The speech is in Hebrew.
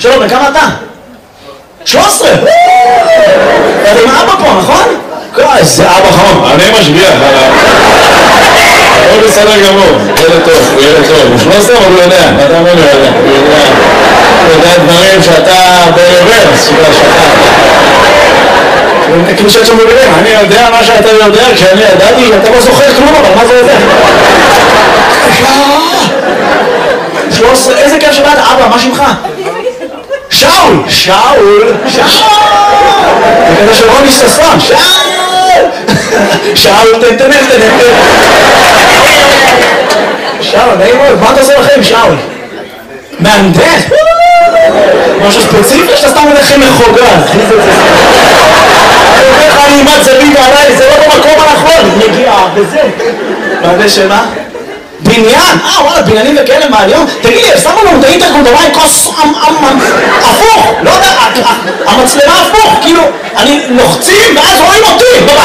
שלום, בכמה אתה? 13! אתה עם אבא פה, נכון? איזה אבא חמוד. אני משגיח עליו. הוא בסדר גמור, ילד טוב, הוא ילד טוב. הוא 13 אבל הוא יודע, אתה אומר לו יודע. הוא יודע דברים שאתה ברוורס, שאתה... כאילו שאתה מבינים, אני יודע מה שאתה יודע, כשאני ידעתי, אתה לא זוכר כלום, אבל מה זה יודע? 13, איזה כיף שבאת, אבא, מה שמך? שאול! שאול! שאול! זה כזה של רוני ששון, שאול! שאול, תנתנן. שאול, נעים מאוד, מה אתה עושה לכם, שאול? מהנדס? משהו ספציפי שאתה סתם מלכם מחוגה, אני אומר לך, אני אימת זווית עליי, זה לא במקום הנכון, נגיעה, וזה. מהנדס שמה? בניין, וואלה, בניינים וכאלה מהיום. תגיד לי, שמו לנו את האינטרקונטרואי כוס הפוך, לא יודע, המצלמה הפוך, כאילו, אני לוחצים ואז רואים אותי